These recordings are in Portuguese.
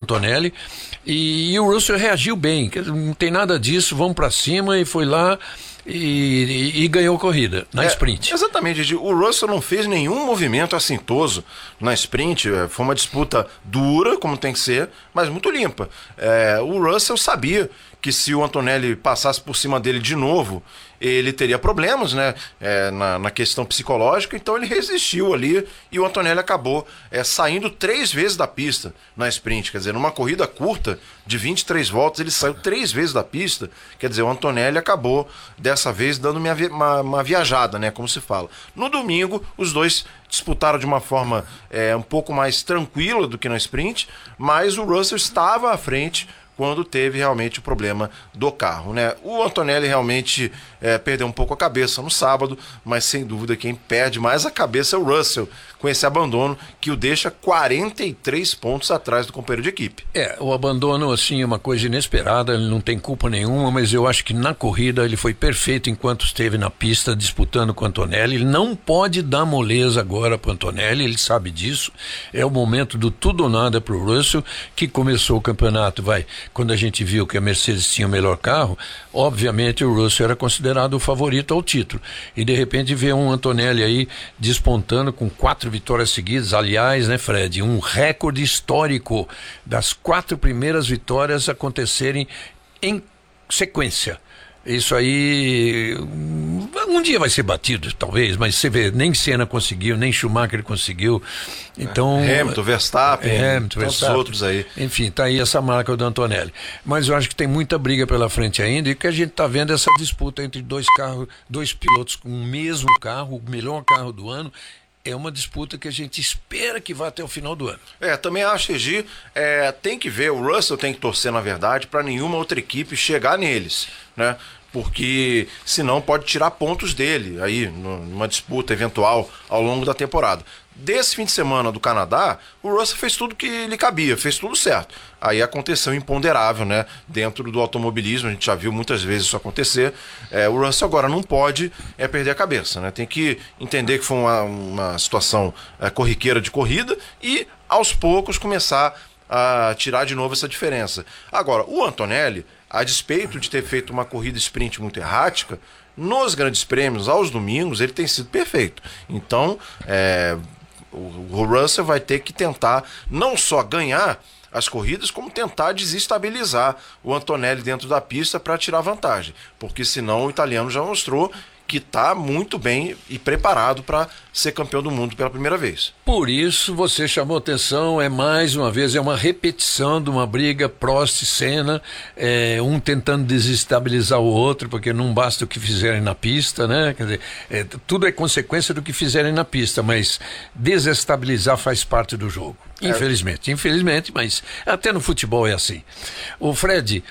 Antonelli, e o Russell reagiu bem, não tem nada disso, vamos para cima, e foi lá e ganhou a corrida na sprint. Exatamente, Gigi. O Russell não fez nenhum movimento assintoso na sprint, foi uma disputa dura, como tem que ser, mas muito limpa. O Russell sabia que se o Antonelli passasse por cima dele de novo, ele teria problemas, né, na questão psicológica, então ele resistiu ali e o Antonelli acabou saindo 3 vezes da pista na sprint, quer dizer, numa corrida curta de 23 voltas, ele saiu 3 vezes da pista, quer dizer, o Antonelli acabou dessa vez dando uma viajada, né, como se fala. No domingo, os dois disputaram de uma forma um pouco mais tranquila do que na sprint, mas o Russell estava à frente quando teve realmente o problema do carro, né? O Antonelli realmente perdeu um pouco a cabeça no sábado, mas sem dúvida quem perde mais a cabeça é o Russell, com esse abandono que o deixa 43 pontos atrás do companheiro de equipe. O abandono, assim, é uma coisa inesperada, ele não tem culpa nenhuma, mas eu acho que na corrida ele foi perfeito enquanto esteve na pista disputando com o Antonelli. Ele não pode dar moleza agora para o Antonelli, ele sabe disso. É o momento do tudo ou nada para o Russell, que começou o campeonato, quando a gente viu que a Mercedes tinha o melhor carro, obviamente o Russell era considerado o favorito ao título. E de repente vê um Antonelli aí despontando com 4 vitórias seguidas. Aliás, né, Fred, um recorde histórico das 4 primeiras vitórias acontecerem em sequência. Isso aí um dia vai ser batido, talvez, mas você vê, nem Senna conseguiu, nem Schumacher conseguiu. Então, Hamilton, Verstappen, tantos outros aí. Enfim, tá aí essa marca do Antonelli. Mas eu acho que tem muita briga pela frente ainda, e que a gente tá vendo essa disputa entre dois pilotos com o mesmo carro, o melhor carro do ano. É uma disputa que a gente espera que vá até o final do ano. Também acho, Regi, tem que ver, o Russell tem que torcer, na verdade, para nenhuma outra equipe chegar neles, né? Porque senão pode tirar pontos dele aí numa disputa eventual ao longo da temporada. Desse fim de semana do Canadá, o Russell fez tudo que lhe cabia, fez tudo certo. Aí aconteceu um imponderável, né? Dentro do automobilismo, a gente já viu muitas vezes isso acontecer. O Russell agora não pode perder a cabeça, né? Tem que entender que foi uma situação corriqueira de corrida e, aos poucos, começar a tirar de novo essa diferença. Agora, o Antonelli, a despeito de ter feito uma corrida sprint muito errática, nos grandes prêmios, aos domingos, ele tem sido perfeito. Então, o Russell vai ter que tentar não só ganhar as corridas, como tentar desestabilizar o Antonelli dentro da pista para tirar vantagem. Porque senão o italiano já mostrou que está muito bem e preparado para ser campeão do mundo pela primeira vez. Por isso você chamou atenção, mais uma vez, é uma repetição de uma briga Prost e Senna, um tentando desestabilizar o outro, porque não basta o que fizerem na pista, né? Quer dizer, tudo é consequência do que fizerem na pista, mas desestabilizar faz parte do jogo. Infelizmente, mas até no futebol é assim. O Fred,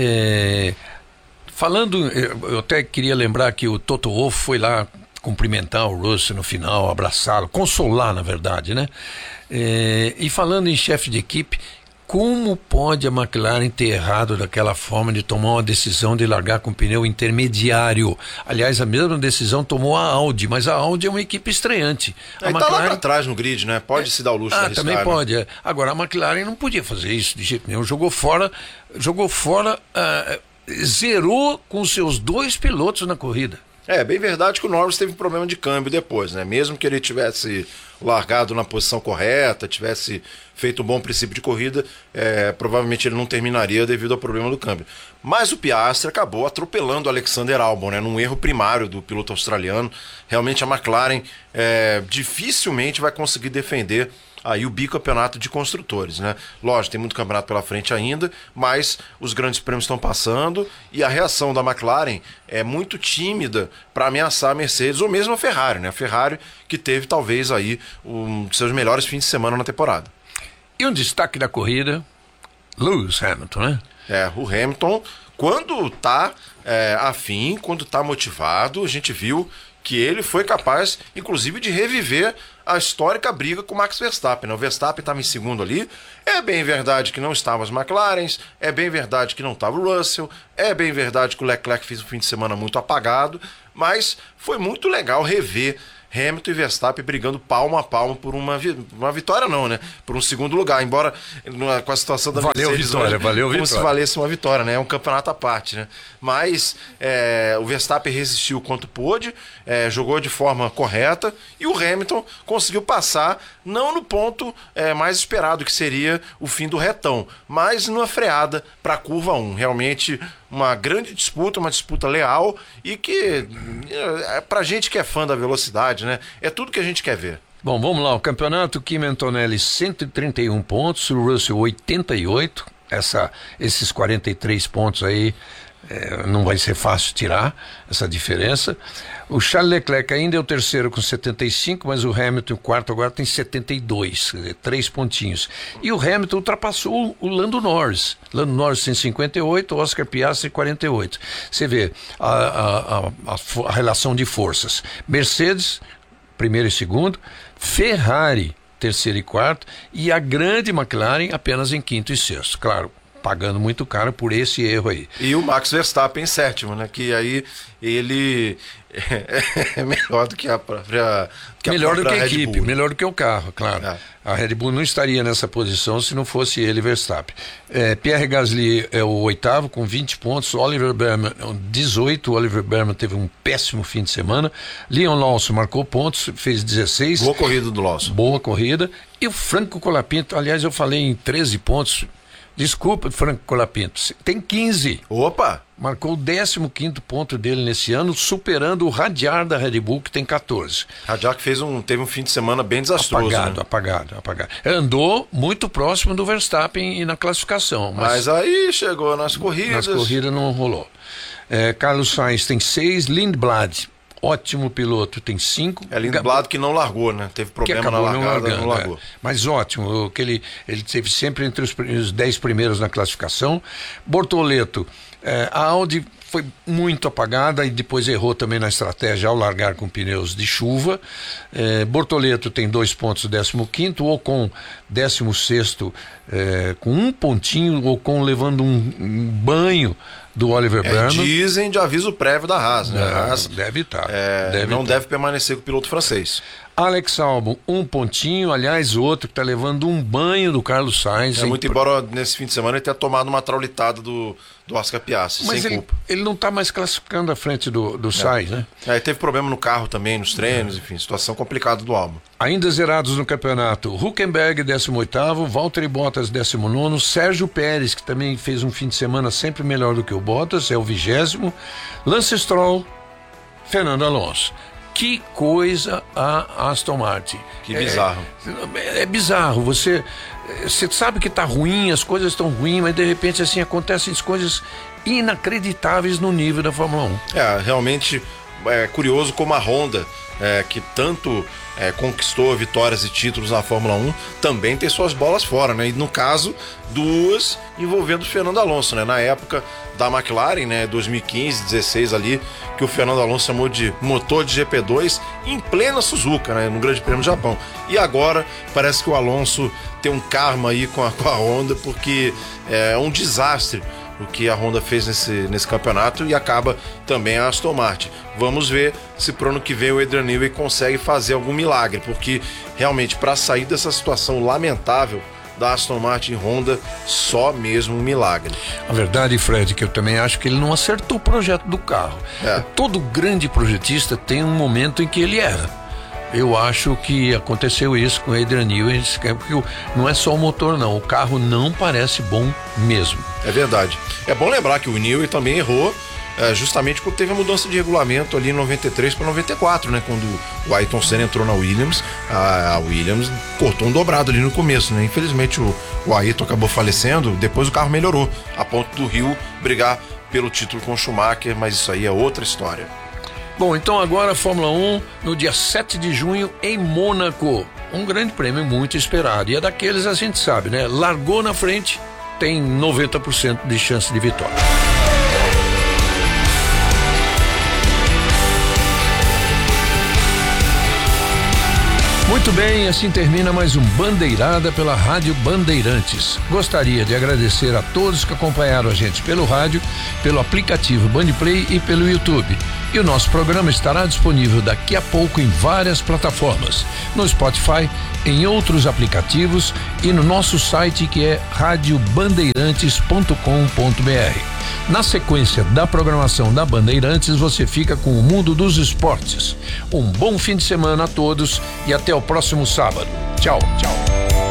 falando, eu até queria lembrar que o Toto Wolff foi lá cumprimentar o Russell no final, abraçá-lo, consolar, na verdade, né? E falando em chefe de equipe, como pode a McLaren ter errado daquela forma de tomar uma decisão de largar com pneu intermediário? Aliás, a mesma decisão tomou a Audi, mas a Audi é uma equipe estreante. Tá lá pra trás no grid, né? Pode se dar o luxo de arriscar, também pode. Né? Agora, a McLaren não podia fazer isso de jeito nenhum. Jogou fora, zerou com seus 2 pilotos na corrida. Bem verdade que o Norris teve um problema de câmbio depois, né? Mesmo que ele tivesse largado na posição correta, tivesse feito um bom princípio de corrida, provavelmente ele não terminaria devido ao problema do câmbio. Mas o Piastri acabou atropelando o Alexander Albon, né? Num erro primário do piloto australiano. Realmente a McLaren dificilmente vai conseguir defender aí o bicampeonato de construtores, né? Lógico, tem muito campeonato pela frente ainda, mas os grandes prêmios estão passando e a reação da McLaren é muito tímida para ameaçar a Mercedes ou mesmo a Ferrari, né? A Ferrari que teve talvez aí um dos seus melhores fins de semana na temporada. E um destaque da corrida, Lewis Hamilton, né? O Hamilton, quando tá afim, quando tá motivado, a gente viu que ele foi capaz, inclusive, de reviver a histórica briga com o Max Verstappen. O Verstappen estava em segundo ali. É bem verdade que não estavam as McLarens, é bem verdade que não estava o Russell, é bem verdade que o Leclerc fez um fim de semana muito apagado, mas foi muito legal rever Hamilton e Verstappen brigando palmo a palmo por uma vitória não, né? Por um segundo lugar, embora com a situação da Mercedes, valeu como se valesse uma vitória, né? É um campeonato à parte, né? Mas o Verstappen resistiu quanto pôde, jogou de forma correta e o Hamilton conseguiu passar, não no ponto mais esperado, que seria o fim do retão, mas numa freada para a curva 1. Realmente uma grande disputa, uma disputa leal e que, pra gente que é fã da velocidade, né? É tudo que a gente quer ver. Bom, vamos lá, o campeonato, Kimi Antonelli 131 pontos, o Russell 88, esses 43 pontos aí não vai ser fácil tirar essa diferença. O Charles Leclerc ainda é o terceiro com 75, mas o Hamilton, o quarto agora, tem 72, quer dizer, 3 pontinhos. E o Hamilton ultrapassou o Lando Norris. Lando Norris tem 58, Oscar Piastri 48. Você vê a relação de forças. Mercedes, primeiro e segundo, Ferrari, terceiro e quarto, e a grande McLaren apenas em quinto e sexto. Claro, pagando muito caro por esse erro aí. E o Max Verstappen em sétimo, né? Que aí ele é melhor do que a própria melhor do que a equipe, Bull, né? melhor do que o carro, claro. A Red Bull não estaria nessa posição se não fosse ele, Verstappen. Pierre Gasly é o oitavo com 20 pontos, Oliver Berman 18, Oliver Berman teve um péssimo fim de semana, Leon Lawson marcou pontos, fez 16. Boa corrida do Lawson. Boa corrida. E o Franco Colapinto, aliás, eu falei em 13 pontos. Desculpa, Franco Colapinto, tem 15. Opa! Marcou o 15º ponto dele nesse ano, superando o Radiar da Red Bull, que tem 14. Radiar que teve um fim de semana bem desastroso. Apagado. Andou muito próximo do Verstappen e na classificação. Mas aí chegou nas corridas. Nas corridas não rolou. Carlos Sainz tem 6, Lindblad, ótimo piloto, tem 5. Lindblad que não largou, né? Teve problema na largada, não largou. Mas ótimo, que ele teve sempre entre os 10 primeiros na classificação. Bortoleto, a Audi foi muito apagada e depois errou também na estratégia ao largar com pneus de chuva. Bortoleto tem 2 pontos, 15º, Ocon 16º com 1 pontinho, Ocon levando um banho do Oliver Berman. Dizem de aviso prévio da Haas, né? Haas deve estar. Deve permanecer com o piloto francês. Alex Albon, 1 pontinho, aliás, outro que está levando um banho do Carlos Sainz. Muito embora nesse fim de semana ele tenha tomado uma traulitada do Oscar Piastri, mas sem culpa. Ele não está mais classificando à frente do Sainz, né? Teve problema no carro também, nos treinos, enfim, situação complicada do Albon. Ainda zerados no campeonato, Hülkenberg 18º, Valtteri Bottas 19º, Sérgio Pérez, que também fez um fim de semana sempre melhor do que o Bottas, é o 20º, Lance Stroll, Fernando Alonso. Que coisa a Aston Martin. Que bizarro. É bizarro. Você sabe que está ruim, as coisas estão ruins, mas de repente assim acontecem coisas inacreditáveis no nível da Fórmula 1. Realmente é curioso como a Honda, que tanto conquistou vitórias e títulos na Fórmula 1, também tem suas bolas fora, né? E no caso, 2 envolvendo o Fernando Alonso, né? Na época da McLaren, né? 2015, 16 ali, que o Fernando Alonso chamou de motor de GP2 em plena Suzuka, né? No Grande Prêmio do Japão. E agora parece que o Alonso tem um karma aí com a Honda, porque é um desastre o que a Honda fez nesse campeonato e acaba também a Aston Martin. Vamos ver se pro ano que vem o Adrian Newey consegue fazer algum milagre, porque realmente para sair dessa situação lamentável da Aston Martin e Honda, só mesmo um milagre. A verdade, Fred, que eu também acho que ele não acertou o projeto do carro. Todo grande projetista tem um momento em que ele erra. Eu acho que aconteceu isso com o Adrian Newey, porque não é só o motor não, o carro não parece bom mesmo. É verdade. É bom lembrar que o Newey também errou justamente quando teve a mudança de regulamento ali em 93 para 94, né? Quando o Ayrton Senna entrou na Williams, a Williams cortou um dobrado ali no começo, né? Infelizmente o Ayrton acabou falecendo, depois o carro melhorou, a ponto do Rio brigar pelo título com o Schumacher, mas isso aí é outra história. Bom, então agora a Fórmula 1 no dia 7 de junho em Mônaco. Um grande prêmio muito esperado. E é daqueles, a gente sabe, né? Largou na frente, tem 90% de chance de vitória. Muito bem, assim termina mais um Bandeirada pela Rádio Bandeirantes. Gostaria de agradecer a todos que acompanharam a gente pelo rádio, pelo aplicativo Bandplay e pelo YouTube. E o nosso programa estará disponível daqui a pouco em várias plataformas, no Spotify, em outros aplicativos e no nosso site que é radiobandeirantes.com.br. Na sequência da programação da Bandeirantes, você fica com o mundo dos esportes. Um bom fim de semana a todos e até o próximo sábado. Tchau, tchau.